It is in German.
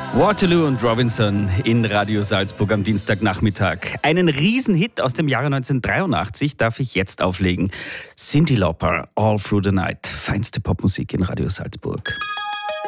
Waterloo und Robinson in Radio Salzburg am Dienstagnachmittag. Einen Riesenhit aus dem Jahre 1983 darf ich jetzt auflegen. Cyndi Lauper, All Through the Night. Feinste Popmusik in Radio Salzburg.